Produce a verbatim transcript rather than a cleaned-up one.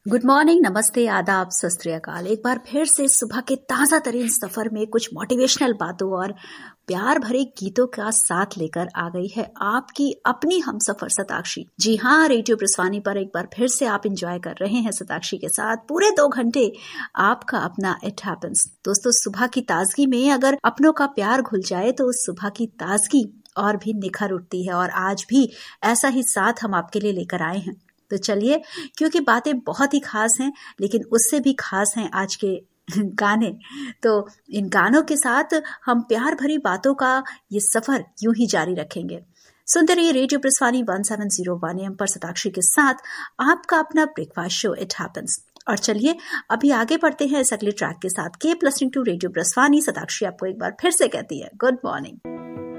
Good morning, नमस्ते, आदाब, सत श्री अकाल। एक बार फिर से सुबह के ताजा तरीन सफर में कुछ मोटिवेशनल बातों और प्यार भरे गीतों का साथ लेकर आ गई है आपकी अपनी हमसफर सताक्षी। जी हाँ, रेडियो प्रसवानी पर एक बार फिर से आप एंजॉय कर रहे हैं सताक्षी के साथ पूरे दो घंटे आपका अपना इट हैपेंस। दोस्तों, सुबह की ताजगी में अगर अपनों का प्यार घुल जाए तो उस सुबह की ताजगी और भी निखर उठती है। और आज भी ऐसा ही साथ हम आपके लिए लेकर आए हैं। तो चलिए, क्योंकि बातें बहुत ही खास हैं, लेकिन उससे भी खास हैं आज के गाने। तो इन गानों के साथ हम प्यार भरी बातों का ये सफर यूं ही जारी रखेंगे। सुनते रहिए radio प्रसवानी one seven zero one M पर सताक्षी के साथ आपका अपना ब्रेकफास्ट शो इट हैपेंस। और चलिए अभी आगे बढ़ते हैं इस अगले ट्रैक के साथ। Keep listening to radio प्रसवानी। Satakshi आपको एक बार फिर से कहती है गुड मॉर्निंग।